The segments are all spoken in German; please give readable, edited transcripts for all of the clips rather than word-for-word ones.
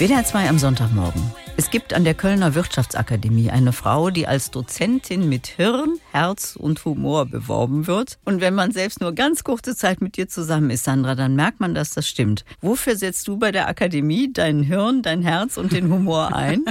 WDR 2 am Sonntagmorgen. Es gibt an der Kölner Wirtschaftsakademie eine Frau, die als Dozentin mit Hirn, Herz und Humor beworben wird. Und wenn man selbst nur ganz kurze Zeit mit dir zusammen ist, Sandra, dann merkt man, dass das stimmt. Wofür setzt du bei der Akademie dein Hirn, dein Herz und den Humor ein?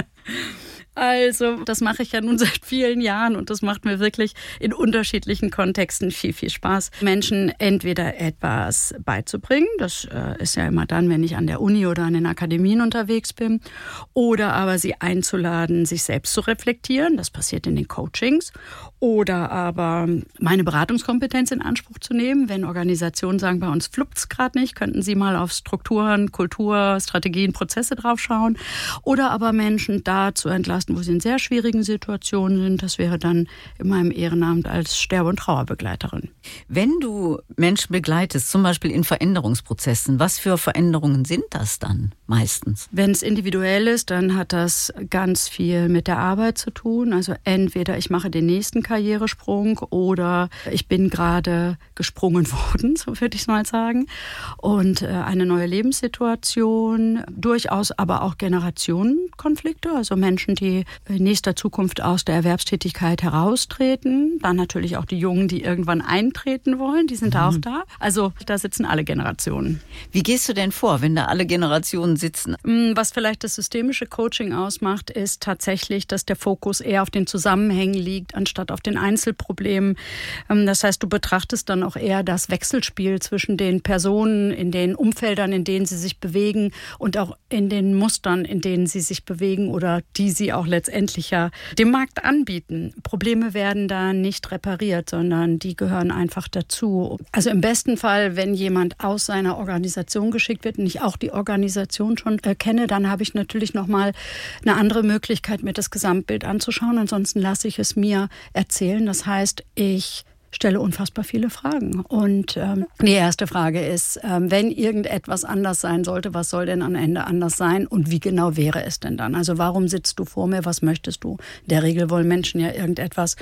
Also, das mache ich ja nun seit vielen Jahren und das macht mir wirklich in unterschiedlichen Kontexten viel, viel Spaß, Menschen entweder etwas beizubringen, das ist ja immer dann, wenn ich an der Uni oder an den Akademien unterwegs bin, oder aber sie einzuladen, sich selbst zu reflektieren, das passiert in den Coachings, oder aber meine Beratungskompetenz in Anspruch zu nehmen, wenn Organisationen sagen, bei uns fluppt es gerade nicht, könnten Sie mal auf Strukturen, Kultur, Strategien, Prozesse draufschauen, oder aber Menschen da zu entlasten, wo sie in sehr schwierigen Situationen sind. Das wäre dann in meinem Ehrenamt als Sterbe- und Trauerbegleiterin. Wenn du Menschen begleitest, zum Beispiel in Veränderungsprozessen, was für Veränderungen sind das dann meistens? Wenn es individuell ist, dann hat das ganz viel mit der Arbeit zu tun. Also entweder ich mache den nächsten Karrieresprung oder ich bin gerade gesprungen worden, so würde ich es mal sagen. Und eine neue Lebenssituation, durchaus aber auch Generationenkonflikte, also Menschen, die in nächster Zukunft aus der Erwerbstätigkeit heraustreten. Dann natürlich auch die Jungen, die irgendwann eintreten wollen, die sind auch da. Also da sitzen alle Generationen. Wie gehst du denn vor, wenn da alle Generationen sitzen? Was vielleicht das systemische Coaching ausmacht, ist tatsächlich, dass der Fokus eher auf den Zusammenhängen liegt, anstatt auf den Einzelproblemen. Das heißt, du betrachtest dann auch eher das Wechselspiel zwischen den Personen, in den Umfeldern, in denen sie sich bewegen und auch in den Mustern, in denen sie sich bewegen oder die sie auch letztendlich ja dem Markt anbieten. Probleme werden da nicht repariert, sondern die gehören einfach dazu. Also im besten Fall, wenn jemand aus seiner Organisation geschickt wird und ich auch die Organisation schon kenne, dann habe ich natürlich nochmal eine andere Möglichkeit, mir das Gesamtbild anzuschauen. Ansonsten lasse ich es mir erzählen. Das heißt, ich stelle unfassbar viele Fragen. Und die erste Frage ist, wenn irgendetwas anders sein sollte, was soll denn am Ende anders sein und wie genau wäre es denn dann? Also warum sitzt du vor mir, was möchtest du? In der Regel wollen Menschen ja irgendetwas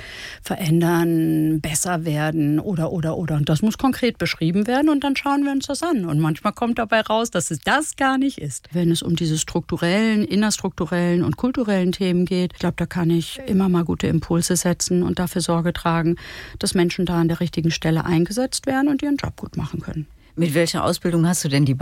verändern, besser werden oder. Und das muss konkret beschrieben werden und dann schauen wir uns das an. Und manchmal kommt dabei raus, dass es das gar nicht ist. Wenn es um diese strukturellen, innerstrukturellen und kulturellen Themen geht, ich glaube, da kann ich immer mal gute Impulse setzen und dafür Sorge tragen, dass Menschen da an der richtigen Stelle eingesetzt werden und ihren Job gut machen können. Mit welcher Ausbildung hast du denn die